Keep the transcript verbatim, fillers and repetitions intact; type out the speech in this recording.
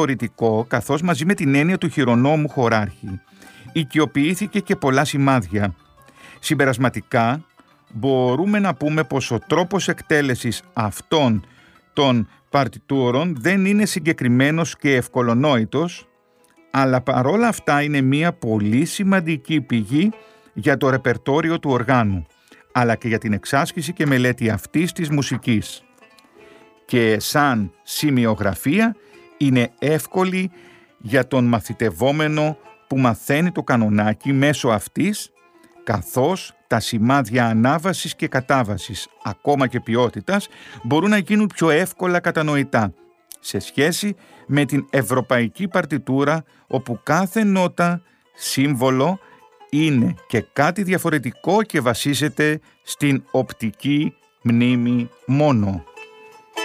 θεωρητικό, καθώς μαζί με την έννοια του χειρονόμου χωράρχη οικειοποιήθηκε και πολλά σημάδια. Συμπερασματικά, μπορούμε να πούμε πως ο τρόπος εκτέλεσης αυτών των παρτιτούρων δεν είναι συγκεκριμένος και ευκολονόητος, αλλά παρόλα αυτά είναι μια πολύ σημαντική πηγή για το ρεπερτόριο του οργάνου, αλλά και για την εξάσκηση και μελέτη αυτής της μουσικής. Και σαν σημειογραφία είναι εύκολη για τον μαθητευόμενο που μαθαίνει το κανονάκι μέσω αυτής, καθώς τα σημάδια ανάβασης και κατάβασης, ακόμα και ποιότητας, μπορούν να γίνουν πιο εύκολα κατανοητά σε σχέση με την ευρωπαϊκή παρτιτούρα, όπου κάθε νότα, σύμβολο, είναι και κάτι διαφορετικό και βασίζεται στην οπτική μνήμη μόνο.